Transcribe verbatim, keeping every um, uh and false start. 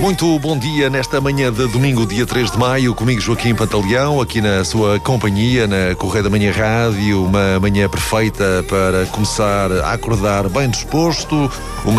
Muito bom dia nesta manhã de domingo, dia três de maio, comigo Joaquim Pantaleão, aqui na sua companhia, na Correio da Manhã Rádio, uma manhã perfeita para começar a acordar bem disposto, uma